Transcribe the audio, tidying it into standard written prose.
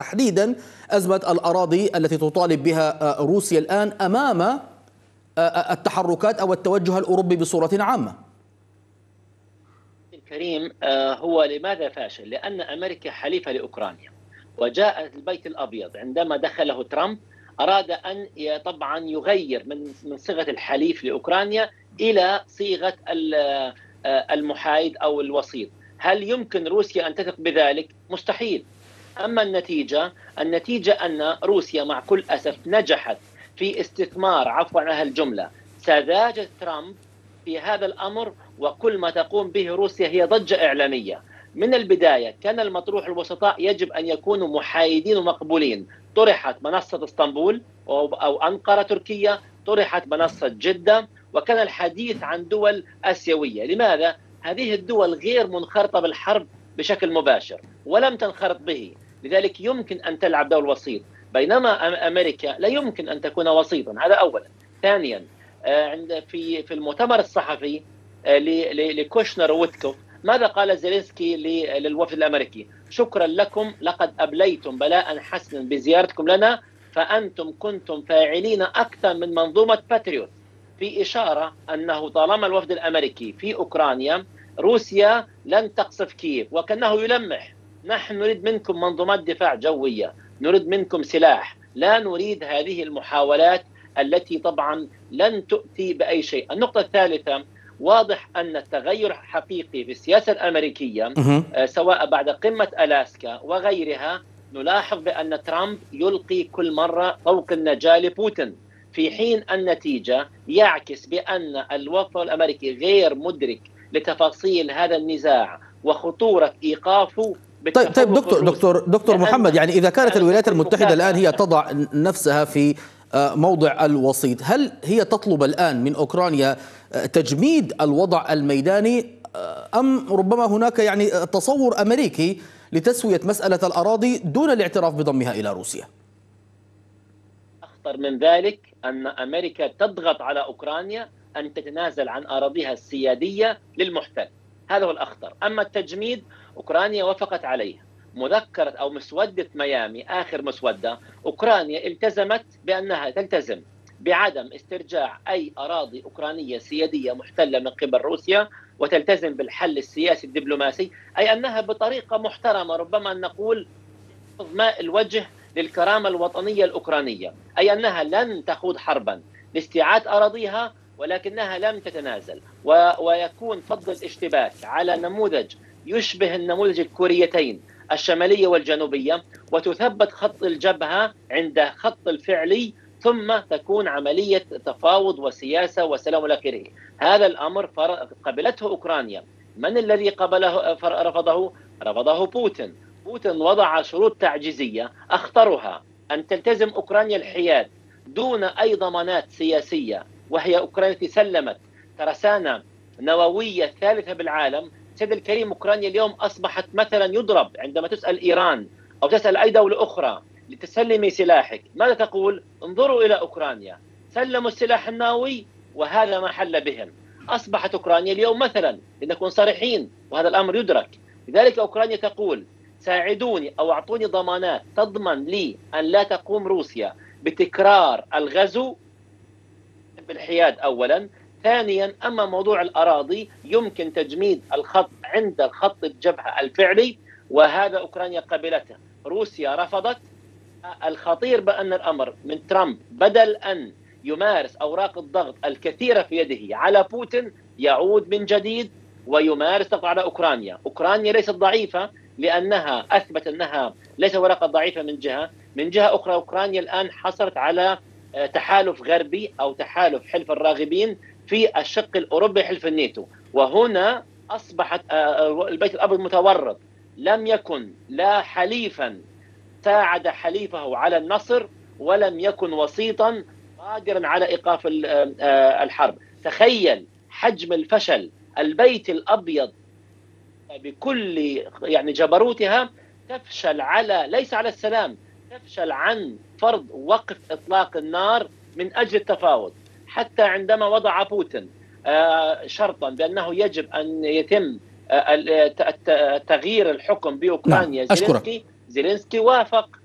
تحديدا أزمة الأراضي التي تطالب بها روسيا الآن أمام التحركات أو التوجه الأوروبي بصورة عامة؟ الكريم، هو لماذا فاشل؟ لأن أمريكا حليفة لأوكرانيا، وجاء البيت الأبيض عندما دخله ترامب أراد أن طبعا يغير من صيغة الحليف لأوكرانيا إلى صيغة المحايد أو الوسيط. هل يمكن روسيا أن تثق بذلك؟ مستحيل. أما النتيجة أن روسيا مع كل أسف نجحت في استثمار، عفوا على الجملة، سذاجة ترامب في هذا الأمر، وكل ما تقوم به روسيا هي ضجة إعلامية. من البداية كان المطروح الوسطاء يجب أن يكونوا محايدين ومقبولين. طرحت منصة اسطنبول أو أنقرة تركيا، طرحت منصة جدة، وكان الحديث عن دول آسيوية. لماذا؟ هذه الدول غير منخرطة بالحرب بشكل مباشر ولم تنخرط به، لذلك يمكن أن تلعب دور وسيط، بينما أمريكا لا يمكن أن تكون وسيطا. هذا أولا. ثانيا، في المؤتمر الصحفي لكوشنر وويتكوف، ماذا قال زيلينسكي للوفد الأمريكي؟ شكرا لكم، لقد أبليتم بلاء حسنا بزيارتكم لنا، فأنتم كنتم فاعلين أكثر من منظومة باتريوت، في إشارة أنه طالما الوفد الأمريكي في أوكرانيا روسيا لن تقصف كييف، وكأنه يلمح: نحن نريد منكم منظومات دفاع جوية، نريد منكم سلاح، لا نريد هذه المحاولات التي طبعا لن تؤتي بأي شيء. النقطة الثالثة، واضح أن التغير حقيقي في السياسة الأمريكية، سواء بعد قمة ألاسكا وغيرها. نلاحظ بأن ترامب يلقي كل مرة طوق النجاة لبوتين، في حين النتيجة يعكس بأن الوفد الأمريكي غير مدرك لتفاصيل هذا النزاع وخطورة إيقافه. طيب دكتور محمد، يعني إذا كانت الولايات المتحدة الآن هي تضع نفسها في موضع الوسيط، هل هي تطلب الآن من أوكرانيا تجميد الوضع الميداني، أم ربما هناك يعني تصور أمريكي لتسوية مسألة الأراضي دون الاعتراف بضمها إلى روسيا؟ أخطر من ذلك أن أمريكا تضغط على أوكرانيا أن تتنازل عن أراضيها السيادية للمحتل، هذا هو الأخطر. أما التجميد، أوكرانيا وافقت عليه. مذكرة أو مسودة ميامي، آخر مسودة، أوكرانيا التزمت بأنها تلتزم بعدم استرجاع أي أراضي أوكرانية سيادية محتلة من قبل روسيا، وتلتزم بالحل السياسي الدبلوماسي، أي أنها بطريقة محترمة، ربما نقول ماء الوجه للكرامة الوطنية الأوكرانية، أي أنها لن تخوض حربا لاستعادة أراضيها، ولكنها لم تتنازل. ويكون فض الاشتباك على نموذج يشبه النموذج الكوريتين الشمالية والجنوبية، وتثبت خط الجبهة عند خط الفعلي، ثم تكون عملية تفاوض وسياسة وسلام إلى آخره. هذا الأمر قبلته أوكرانيا. من الذي رفضه بوتين. بوتين وضع شروط تعجيزية، أخطرها أن تلتزم أوكرانيا الحياد دون أي ضمانات سياسية، وهي أوكرانيا سلمت ترسانة نووية ثالثة بالعالم. سيد الكريم، أوكرانيا اليوم أصبحت مثلا يضرب عندما تسأل إيران أو تسأل أي دولة أخرى لتسلمي سلاحك، ماذا تقول؟ انظروا إلى أوكرانيا، سلموا السلاح النووي وهذا ما حل بهم. أصبحت أوكرانيا اليوم مثلا، لنكون صريحين وهذا الأمر يدرك، لذلك أوكرانيا تقول: ساعدوني أو أعطوني ضمانات تضمن لي أن لا تقوم روسيا بتكرار الغزو بالحياد أولا. ثانيا، أما موضوع الأراضي، يمكن تجميد الخط عند خط الجبهة الفعلي، وهذا أوكرانيا قبلته. روسيا رفضت. الخطير بأن الأمر من ترامب، بدل أن يمارس أوراق الضغط الكثيرة في يده على بوتين، يعود من جديد ويمارس ضغط على أوكرانيا. أوكرانيا ليست ضعيفة، لأنها أثبت أنها ليس ورقة ضعيفة من جهة أخرى. أوكرانيا الآن حصلت على تحالف غربي أو تحالف حلف الراغبين في الشق الأوروبي، حلف الناتو، وهنا أصبحت البيت الأبيض متورط. لم يكن لا حليفا ساعد حليفه على النصر، ولم يكن وسيطا قادرا على إيقاف الحرب. تخيل حجم الفشل. البيت الأبيض بكل يعني جبروتها تفشل ليس على السلام، تفشل عن فرض وقف إطلاق النار من أجل التفاوض. حتى عندما وضع بوتين شرطا بأنه يجب أن يتم تغيير الحكم بأوكرانيا، زيلينسكي وافق.